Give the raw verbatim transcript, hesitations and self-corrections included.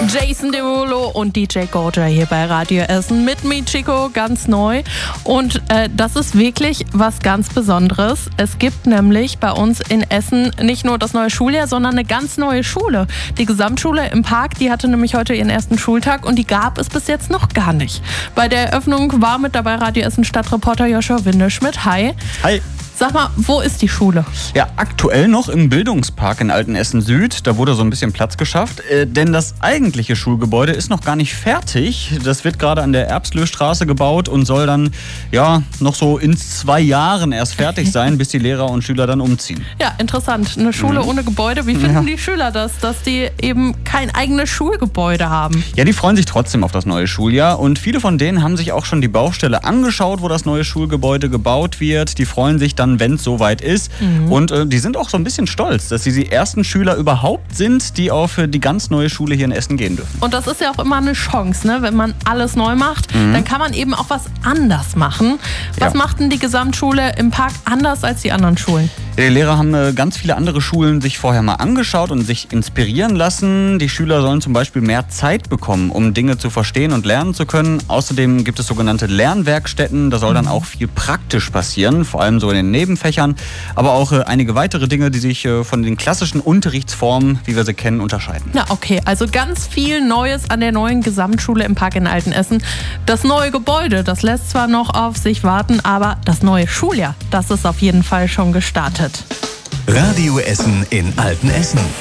Jason Derulo und D J Goja hier bei Radio Essen mit Michiko, ganz neu. Und äh, das ist wirklich was ganz Besonderes. Es gibt nämlich bei uns in Essen nicht nur das neue Schuljahr, sondern eine ganz neue Schule. Die Gesamtschule im Park, die hatte nämlich heute ihren ersten Schultag und die gab es bis jetzt noch gar nicht. Bei der Eröffnung war mit dabei Radio Essen Stadtreporter Joshua Windeschmidt. Hi. Hi. Sag mal, wo ist die Schule? Ja, aktuell noch im Bildungspark in Altenessen Süd. Da wurde so ein bisschen Platz geschafft. Äh, denn das eigentliche Schulgebäude ist noch gar nicht fertig. Das wird gerade an der Erbslöstraße gebaut und soll dann ja noch so in zwei Jahren erst fertig sein, bis die Lehrer und Schüler dann umziehen. Ja, interessant. Eine Schule mhm. ohne Gebäude. Wie finden ja. die Schüler das, dass die eben kein eigenes Schulgebäude haben? Ja, die freuen sich trotzdem auf das neue Schuljahr. Und viele von denen haben sich auch schon die Baustelle angeschaut, wo das neue Schulgebäude gebaut wird. Die freuen sich dann, wenn es soweit ist. Mhm. Und äh, die sind auch so ein bisschen stolz, dass sie die ersten Schüler überhaupt sind, die auf die ganz neue Schule hier in Essen gehen dürfen. Und das ist ja auch immer eine Chance, ne? Wenn man alles neu macht, mhm. dann kann man eben auch was anders machen. Was ja. macht denn die Gesamtschule im Park anders als die anderen Schulen? Die Lehrer haben äh, ganz viele andere Schulen sich vorher mal angeschaut und sich inspirieren lassen. Die Schüler sollen zum Beispiel mehr Zeit bekommen, um Dinge zu verstehen und lernen zu können. Außerdem gibt es sogenannte Lernwerkstätten. Da soll dann auch viel praktisch passieren, vor allem so in den Nebenfächern. Aber auch äh, einige weitere Dinge, die sich äh, von den klassischen Unterrichtsformen, wie wir sie kennen, unterscheiden. Na okay, also ganz viel Neues an der neuen Gesamtschule im Park in Altenessen. Das neue Gebäude, das lässt zwar noch auf sich warten, aber das neue Schuljahr, das ist auf jeden Fall schon gestartet. Radio Essen in Altenessen.